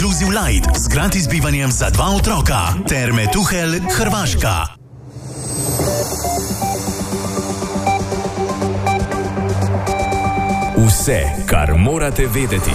Inclusive Light z gratis bivanjem za 2 otroka. Terme Tuhelj, Hrvaška. Vse, kar morate vedeti.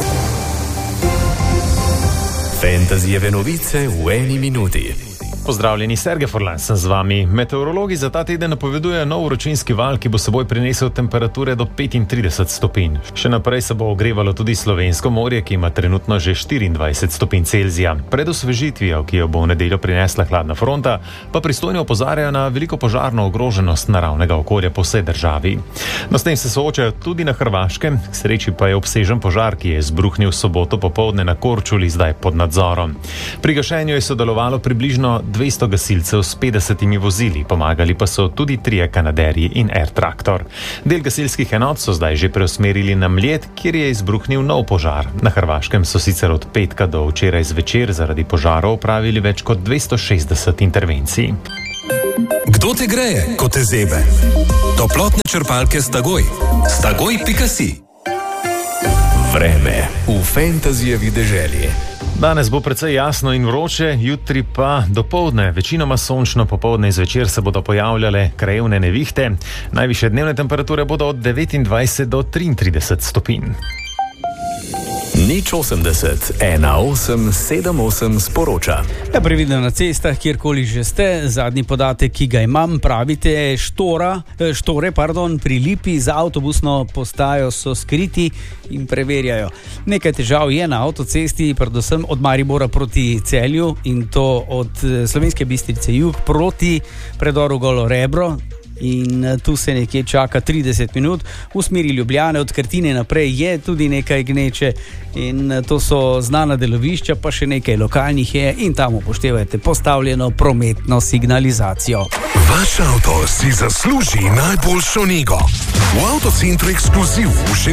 Fantasyjeve novice v 1 minuti. Pozdravljeni, Sergej Forlan sem z vami. Meteorologi za ta teden napovedujejo nov vročinski val, ki bo seboj prinesel temperature do 35 stopinj. Še naprej se bo ogrevalo tudi Slovensko morje, ki ima trenutno že 24 stopinj Celzija. Pred osvežitvijo, ki jo bo v nedeljo prinesla hladna fronta, pa pristojni opozarjajo na veliko požarno ogroženost naravnega okolja po vsej državi. No, s tem se soočajo tudi na Hrvaškem, k sreči pa je obsežen požar, ki je izbruhnil v soboto popoldne na Korčuli, zdaj pod nadzorom. Pri gašenju je sodelovalo približno 200 gasilcev s 50 vozili, pomagali pa so tudi 3 kanaderji in Air Traktor. Del gasilskih enot so zdaj že preusmerili na Mljet, kjer je izbruhnil nov požar. Na Hrvaškem so sicer od petka do včeraj zvečer zaradi požarov opravili več kot 260 intervencij. Kdo te greje, ko te zebe? Toplotne črpalke Stagoj. Stagoj.si. Vreme v Fantasyjevi deželi. Danes bo precej jasno in vroče, jutri pa dopoldne večinoma sončno, popoldne in zvečer se bodo pojavljale krajevne nevihte. Najvišje dnevne temperature bodo od 29 do 33 stopinj. 080 1878 sporoča. Previdno na cestah, kjerkoli že ste. Zadnji podatek, ki ga imam, pravite, štore pri Lipi za avtobusno postajo so skriti in preverjajo. Nekaj težav je na avtocesti, predvsem od Maribora proti Celju in to od Slovenske Bistrice jug proti predoru Golo Rebro. In tu se nekje čaka 30 minut. V smeri Ljubljane od Krtine naprej je tudi nekaj gneče in to so znana delovišča, pa še nekaj lokalnih je in tam upoštevajte postavljeno prometno signalizacijo. Vaš avto si zasluži najboljšo nego. V Avtocentru Ekskluziv v